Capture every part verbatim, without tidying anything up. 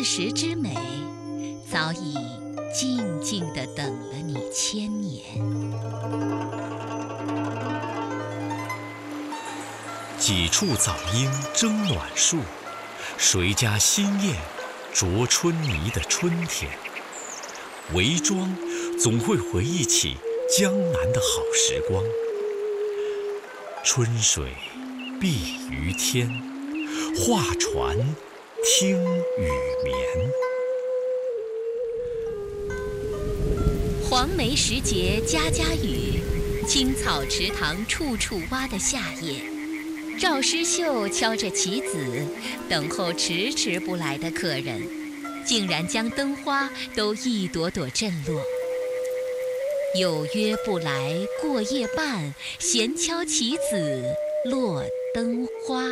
时之美，早已静静地等了你千年。 几处早莺争暖树，谁家新燕啄春泥的春天。韦庄总会回忆起江南的好时光。春水碧于天，画船听雨眠。 黄梅时节家家雨，青草池塘处处蛙的夏夜，赵诗绣敲着棋子，等候迟迟不来的客人，竟然将灯花都一朵朵震落。有约不来过夜半，闲敲棋子落灯花。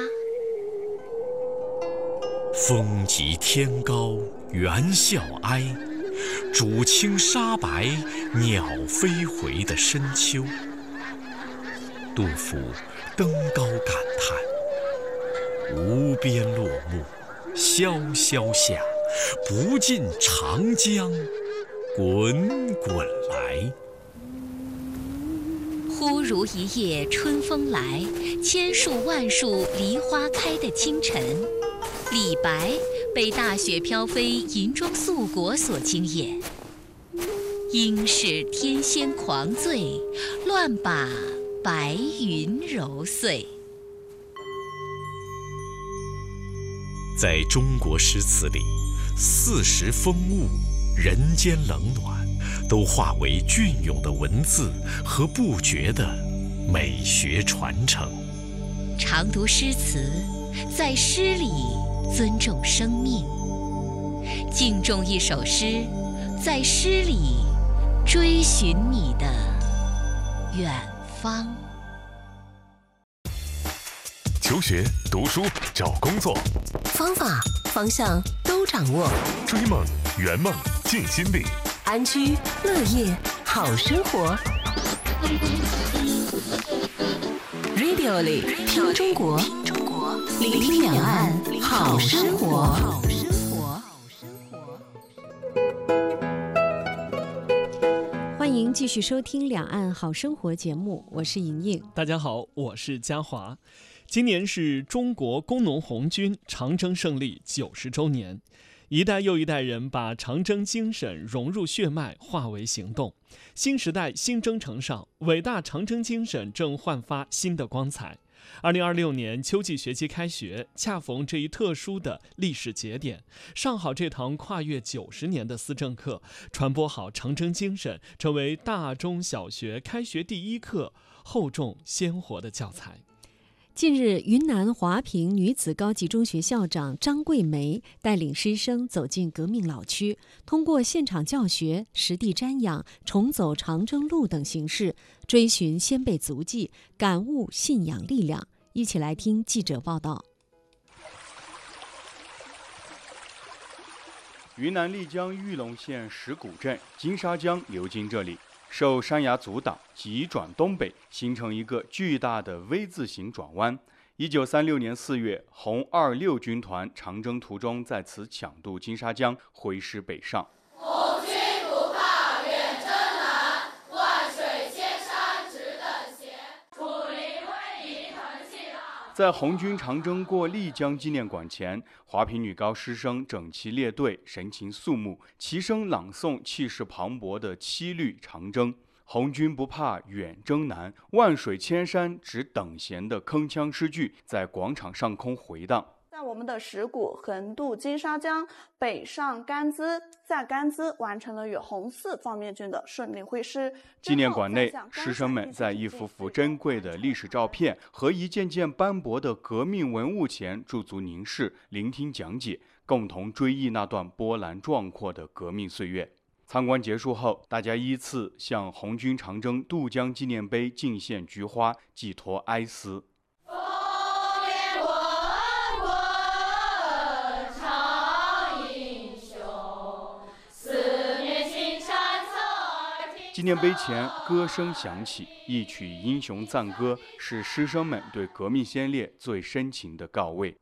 风急天高猿啸哀，渚清沙白鸟飞回的深秋。杜甫登高感叹：无边落木萧萧下，不尽长江滚滚来。 忽如一夜春风来，千树万树梨花开的清晨，李白被大雪飘飞银装素裹所惊艳。应是天仙狂醉，乱把白云揉碎。 在中国诗词里，四时风物、人间冷暖，都化为隽永的文字和不绝的美学传承。 常读诗词，在诗里尊重生命；敬重一首诗，在诗里追寻你的远方。 求学、读书、找工作， 方法、方向都掌握。 追梦、圆梦、尽心力， 安居乐业好生活。Radio 里听中国，聆听两岸好生活。 欢迎继续收听《两岸好生活》节目，我是莹莹。 大家好，我是嘉华。今年是中国工农红军长征胜利九十周年，一代又一代人把长征精神融入血脉，化为行动。新时代新征程上，伟大长征精神正焕发新的光彩。二零二六年秋季学期开学，恰逢这一特殊的历史节点，上好这堂跨越九十年的思政课，传播好长征精神，成为大中小学开学第一课，厚重鲜活的教材。 近日，云南华坪女子高级中学校长张桂梅带领师生走进革命老区，通过现场教学、实地瞻仰、重走长征路等形式，追寻先辈足迹，感悟信仰力量。一起来听记者报道。 云南丽江玉龙县石鼓镇金沙江流经这里，受山崖阻挡，急转东北，形成一个巨大的 V 字形转弯。一九三六年四月，红二六军团长征途中在此抢渡金沙江，挥师北上。 红军不怕远征难，万水千山只等闲，楚林威仪腾气浪。 在红军长征过丽江纪念馆前，华坪女高师生整齐列队，神情肃穆，齐声朗诵气势磅礴的七律长征。红军不怕远征难，万水千山只等闲的铿锵诗句在广场上空回荡。 在我们的石鼓横渡金沙江，北上甘孜，在甘孜完成了与红四方面军的顺利会师。 纪念馆内，师生们在一幅幅珍贵的历史照片和一件件斑驳的革命文物前驻足凝视，聆听讲解，共同追忆那段波澜壮阔的革命岁月。参观结束后，大家依次向红军长征渡江纪念碑敬献菊花，寄托哀思。纪念碑前歌声响起，一曲英雄赞歌，是师生们对革命先烈最深情的告慰。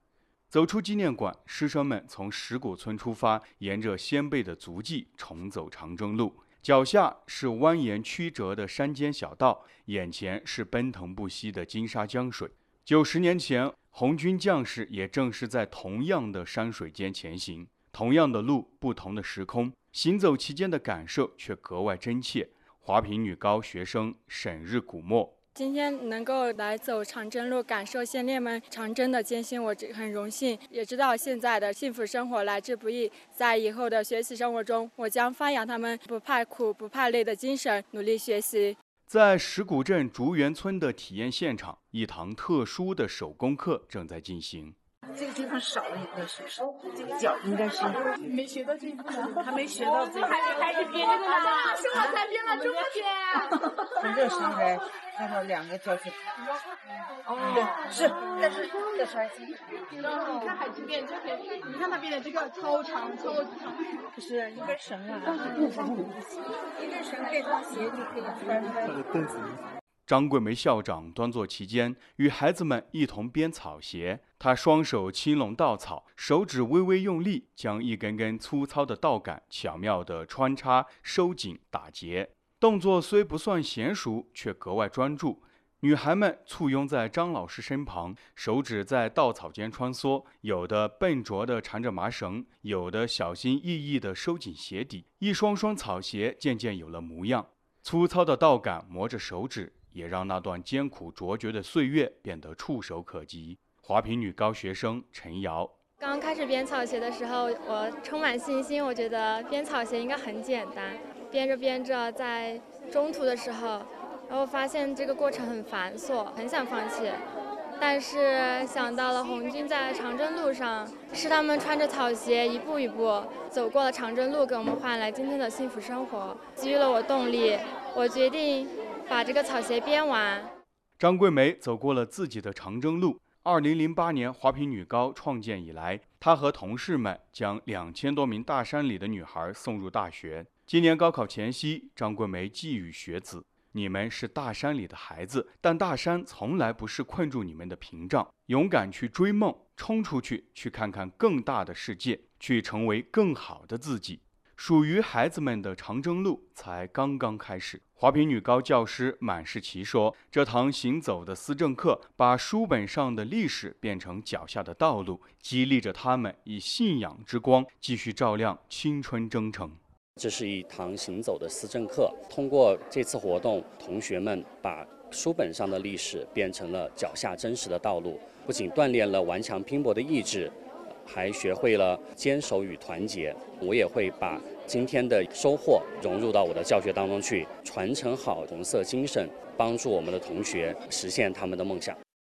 走出纪念馆，师生们从石鼓村出发，沿着先辈的足迹重走长征路。脚下是蜿蜒曲折的山间小道，眼前是奔腾不息的金沙江水。九十年前，红军将士也正是在同样的山水间前行，同样的路，不同的时空，行走其间的感受却格外真切。华坪女高学生沈日古墨。 今天能够来走长征路，感受先烈们长征的艰辛，我很荣幸，也知道现在的幸福生活来之不易。在以后的学习生活中，我将发扬他们不怕苦、不怕累的精神，努力学习。 在石鼓镇竹园村的体验现场，一堂特殊的手工课正在进行。 这个地方少了一个是这个脚应该是没学到这一步，还没学到这个，还没开始编这个呢，是我才编了这么天。从这上来，然后两个脚趾。哦，是，但是这是还是。你看海珠编这边，你看他编的这个超长超长，不是一根绳啊，一根绳可以当鞋就可以穿开。 张桂梅校长端坐其间，与孩子们一同编草鞋。她双手轻拢稻草，手指微微用力，将一根根粗糙的稻杆巧妙地穿插、收紧、打结。动作虽不算娴熟，却格外专注。女孩们簇拥在张老师身旁，手指在稻草间穿梭，有的笨拙地缠着麻绳，有的小心翼翼地收紧鞋底。一双双草鞋渐渐有了模样。粗糙的稻杆磨着手指，也让那段艰苦卓绝的岁月变得触手可及。华坪女高学生陈瑶。 刚开始编草鞋的时候，我充满信心，我觉得编草鞋应该很简单。编着编着，在中途的时候，然后发现这个过程很繁琐，很想放弃。但是想到了红军在长征路上，是他们穿着草鞋一步一步走过了长征路，给我们换来今天的幸福生活，给予了我动力。我决定把这个草鞋编完。 张桂梅走过了自己的长征路。二零零八年华坪女高创建以来，她和同事们将两千多名大山里的女孩送入大学。今年高考前夕，张桂梅寄语学子：你们是大山里的孩子，但大山从来不是困住你们的屏障。勇敢去追梦，冲出去，去看看更大的世界，去成为更好的自己。属于孩子们的长征路才刚刚开始。华坪女高教师满世奇说，这堂行走的思政课把书本上的历史变成脚下的道路，激励着他们以信仰之光继续照亮青春征程。 这是一堂行走的思政课，通过这次活动，同学们把书本上的历史变成了脚下真实的道路，不仅锻炼了顽强拼搏的意志，还学会了坚守与团结。我也会把今天的收获融入到我的教学当中去，传承好红色精神，帮助我们的同学实现他们的梦想。